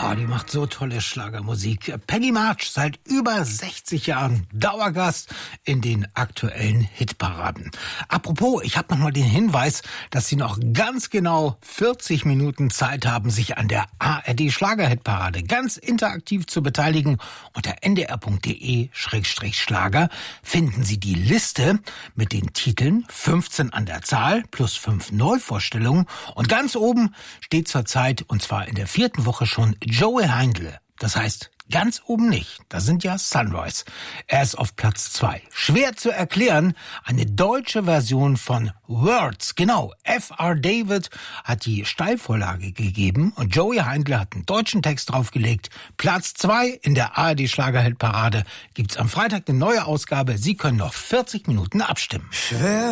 Oh, die macht so tolle Schlagermusik. Peggy March, seit über 60 Jahren Dauergast in den aktuellen Hitparaden. Apropos, ich habe nochmal den Hinweis, dass Sie noch ganz genau 40 Minuten Zeit haben, sich an der ARD Schlager-Hitparade ganz interaktiv zu beteiligen. Unter ndr.de/Schlager finden Sie die Liste mit den Titeln, 15 an der Zahl, plus 5 Neuvorstellungen. Und ganz oben steht zurzeit, und zwar in der 4. Woche schon, Joey Heindle. Das heißt, ganz oben nicht. Da sind ja Sunrise. Er ist auf Platz 2. Schwer zu erklären, eine deutsche Version von Words. Genau, F.R. David hat die Steilvorlage gegeben und Joey Heindle hat einen deutschen Text draufgelegt. Platz 2 in der ARD Schlager-Hitparade gibt's am Freitag eine neue Ausgabe. Sie können noch 40 Minuten abstimmen.